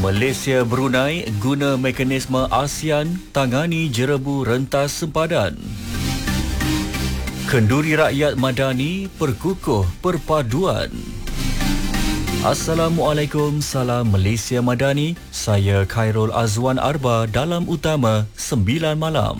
Malaysia Brunei guna mekanisme ASEAN tangani jerebu rentas sempadan. Kenduri Rakyat Madani perkukuh perpaduan. Assalamualaikum, salam Malaysia Madani. Saya Khairul Azwan Arba dalam Utama 9 malam.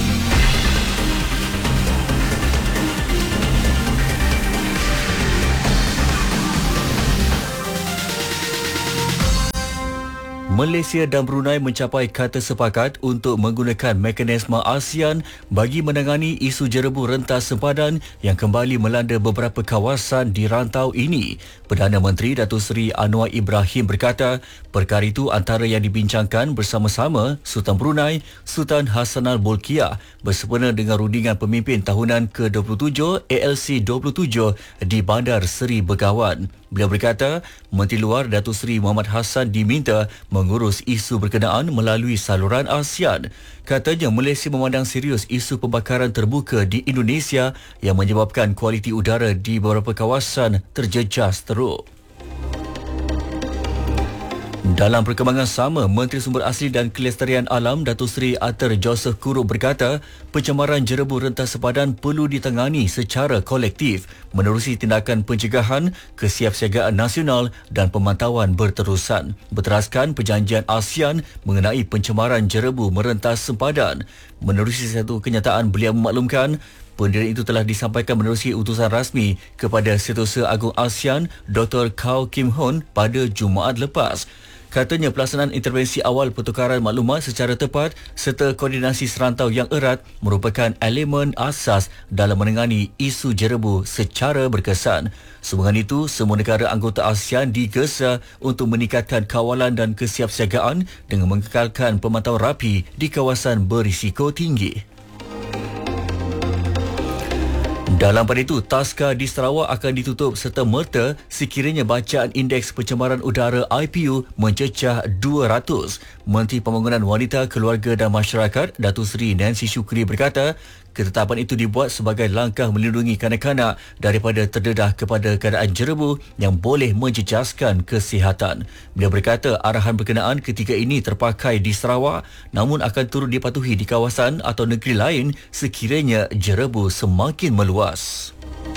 Malaysia dan Brunei mencapai kata sepakat untuk menggunakan mekanisme ASEAN bagi menangani isu jerebu rentas sempadan yang kembali melanda beberapa kawasan di rantau ini. Perdana Menteri Datuk Seri Anwar Ibrahim berkata, perkara itu antara yang dibincangkan bersama-sama Sultan Brunei, Sultan Hassanal Bolkiah bersempena dengan rundingan pemimpin tahunan ke-27 ALC 27 di Bandar Seri Begawan. Beliau berkata, Menteri Luar Datuk Seri Muhammad Hassan diminta mengurus isu berkenaan melalui saluran ASEAN. Katanya Malaysia memandang serius isu pembakaran terbuka di Indonesia yang menyebabkan kualiti udara di beberapa kawasan terjejas teruk. Dalam perkembangan sama, Menteri Sumber Asli dan Kelestarian Alam Datuk Seri Arthur Joseph Kurup berkata, pencemaran jerebu rentas sempadan perlu ditangani secara kolektif menerusi tindakan pencegahan, kesiapsiagaan nasional dan pemantauan berterusan. Berteraskan perjanjian ASEAN mengenai pencemaran jerebu merentas sempadan. Menerusi satu kenyataan, beliau memaklumkan pendirian itu telah disampaikan menerusi utusan rasmi kepada Setiausaha Agung ASEAN Dr. Kao Kim Hoon pada Jumaat lepas. Katanya pelaksanaan intervensi awal pertukaran maklumat secara tepat serta koordinasi serantau yang erat merupakan elemen asas dalam menangani isu jerebu secara berkesan. Sehubungan itu, semua negara anggota ASEAN digesa untuk meningkatkan kawalan dan kesiapsiagaan dengan mengekalkan pemantauan rapi di kawasan berisiko tinggi. Dalam pada itu, taska di Sarawak akan ditutup serta-merta sekiranya bacaan indeks pencemaran udara IPU mencecah 200. Menteri Pembangunan Wanita, Keluarga dan Masyarakat Datuk Seri Nancy Shukri berkata, ketetapan itu dibuat sebagai langkah melindungi kanak-kanak daripada terdedah kepada keadaan jerebu yang boleh menjejaskan kesihatan. Beliau berkata arahan berkenaan ketika ini terpakai di Sarawak namun akan turut dipatuhi di kawasan atau negeri lain sekiranya jerebu semakin meluas.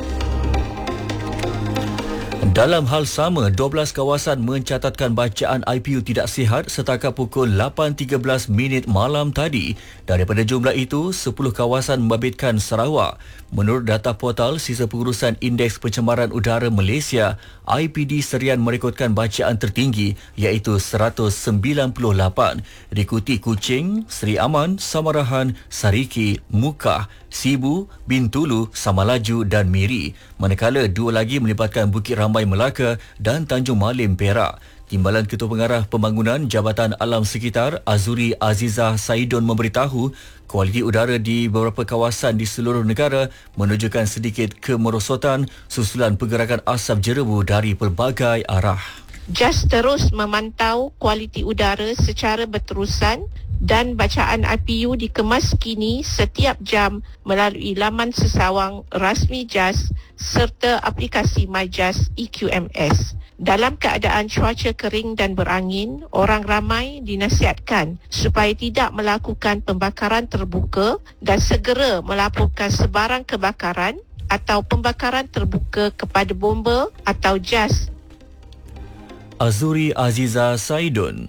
Dalam hal sama, 12 kawasan mencatatkan bacaan IPU tidak sihat setakat pukul 8.13 malam tadi. Daripada jumlah itu, 10 kawasan membabitkan Sarawak. Menurut data portal Sisa Pengurusan Indeks Pencemaran Udara Malaysia, IPD Serian merekodkan bacaan tertinggi iaitu 198. Diikuti Kuching, Seri Aman, Samarahan, Sariki, Mukah, Sibu, Bintulu, Samalaju dan Miri. Manakala dua lagi melibatkan Bukit Rambai Melaka dan Tanjung Malim Perak. Timbalan Ketua Pengarah Pembangunan Jabatan Alam Sekitar Azuri Azizah Saidon memberitahu kualiti udara di beberapa kawasan di seluruh negara menunjukkan sedikit kemerosotan susulan pergerakan asap jerebu dari pelbagai arah. JAS terus memantau kualiti udara secara berterusan dan bacaan IPU dikemas kini setiap jam melalui laman sesawang rasmi JAS serta aplikasi MyJAS EQMS. Dalam keadaan cuaca kering dan berangin, orang ramai dinasihatkan supaya tidak melakukan pembakaran terbuka dan segera melaporkan sebarang kebakaran atau pembakaran terbuka kepada bomba atau JAS. Azuri Azizah Saidon.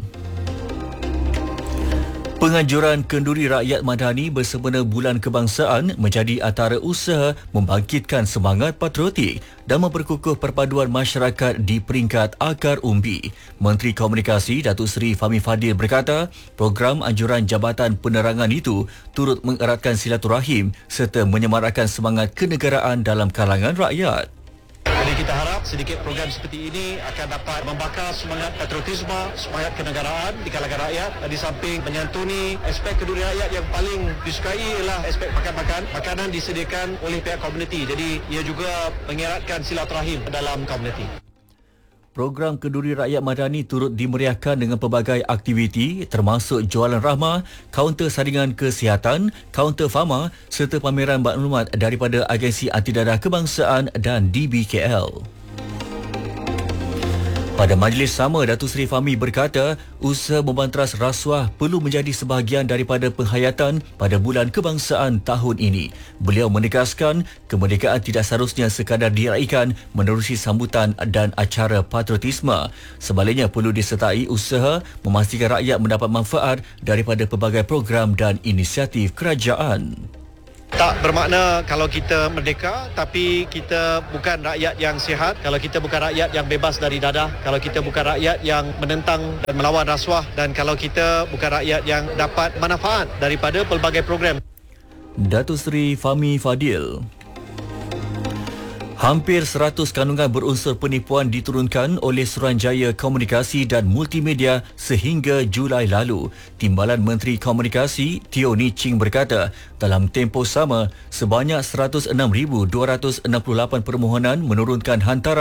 Penganjuran Kenduri Rakyat Madani bersempena Bulan Kebangsaan menjadi antara usaha membangkitkan semangat patriotik dan memperkukuh perpaduan masyarakat di peringkat akar umbi. Menteri Komunikasi Datuk Seri Fahmi Fadil berkata, program anjuran Jabatan Penerangan itu turut mengeratkan silaturahim serta menyemarakkan semangat kenegaraan dalam kalangan rakyat. Jadi kita harap sedikit program seperti ini akan dapat membakar semangat patriotisme, semangat kenegaraan di kalangan rakyat. Di samping menyantuni aspek kenduri rakyat yang paling disukai ialah aspek makan-makan. Makanan disediakan oleh pihak komuniti. Jadi ia juga mengeratkan silaturahim dalam komuniti. Program Kenduri Rakyat Madani turut dimeriahkan dengan pelbagai aktiviti termasuk jualan rahmah, kaunter saringan kesihatan, kaunter fama serta pameran maklumat daripada Agensi Antidadah Kebangsaan dan DBKL. Pada majlis sama, Datuk Seri Fahmi berkata, usaha membanteras rasuah perlu menjadi sebahagian daripada penghayatan pada Bulan Kebangsaan tahun ini. Beliau menegaskan, kemerdekaan tidak seharusnya sekadar diraikan menerusi sambutan dan acara patriotisme. Sebaliknya, perlu disertai usaha memastikan rakyat mendapat manfaat daripada pelbagai program dan inisiatif kerajaan. Tak bermakna kalau kita merdeka tapi kita bukan rakyat yang sihat, kalau kita bukan rakyat yang bebas dari dadah, kalau kita bukan rakyat yang menentang dan melawan rasuah, dan kalau kita bukan rakyat yang dapat manfaat daripada pelbagai program. Datuk Seri Fahmi Fadil. Hampir 100 kandungan berunsur penipuan diturunkan oleh Suruhanjaya Komunikasi dan Multimedia sehingga Julai lalu. Timbalan Menteri Komunikasi Teo Ni Ching berkata, dalam tempoh sama, sebanyak 106,268 permohonan menurunkan hantaran